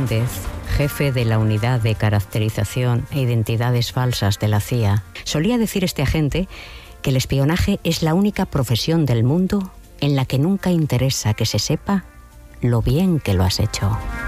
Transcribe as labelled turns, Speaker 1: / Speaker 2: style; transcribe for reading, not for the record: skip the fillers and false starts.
Speaker 1: Méndez, jefe de la Unidad de Caracterización e Identidades Falsas de la CIA, solía decir este agente que el espionaje es la única profesión del mundo en la que nunca interesa que se sepa lo bien que lo has hecho.